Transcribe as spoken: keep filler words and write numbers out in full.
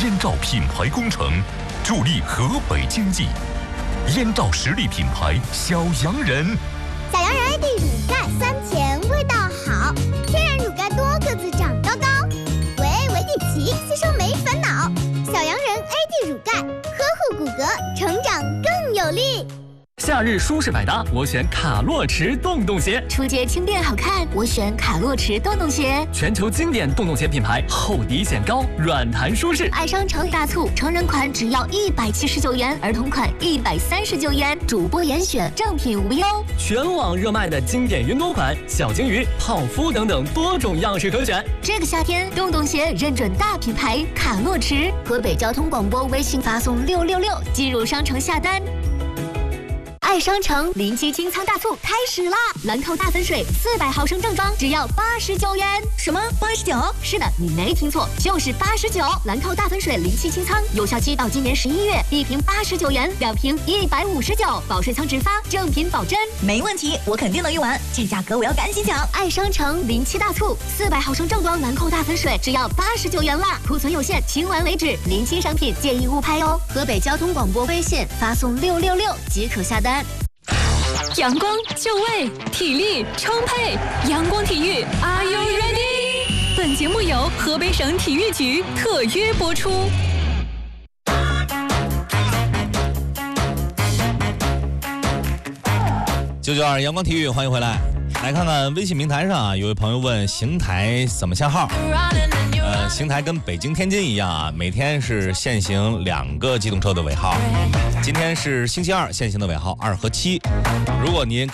燕赵品牌工程，助力河北经济。燕赵实力品牌小洋人， 小洋人 A D 乳钙酸甜味道好，天然乳钙多个子长高高，维 A 维 D 齐，吸收没烦恼。小洋人 A D 乳钙，呵护骨骼，成长更有力。 夏日舒适百搭，我选卡洛驰洞洞鞋； 出街轻便好看，我选卡洛驰洞洞鞋。 全球经典洞洞鞋品牌，厚底显高，软弹舒适。 爱商城大促，成人款只要一百七十九元，儿童款一百三十九元，主播严选，正品无忧。 全网热卖的经典云朵款、小金鱼、泡芙等等多种样式可选。 这个夏天，洞洞鞋认准大品牌卡洛驰。河北交通广播微信发送六六六进入商城下单。爱商城临期清仓大促开始啦！兰蔻大粉水四百毫升正装只要八十九元。什么八十九？是的，你没听错，就是八十九。兰蔻大粉水临期清仓，有效期到今年十一月，一瓶八十九元，两瓶一百五十九，保税仓直发，正品保真。 没问题，我肯定能用完，这价格我要赶紧抢！ 爱商城临期大促，四百毫升正装兰蔻大粉水只要八十九元啦，库存有限，清完为止，临期商品建议勿拍哦。河北交通广播微信发送六六六即可下单。 阳光就位，体力充沛，阳光体育 ，Are you ready？ 本节目由河北省体育局特约播出。 九九二阳光体育，欢迎回来。来看看微信平台上啊，有位朋友问邢台怎么限号？呃，邢台跟北京、天津一样啊，每天是限行两个机动车的尾号。今天是星期二，限行的尾号二和七。如果您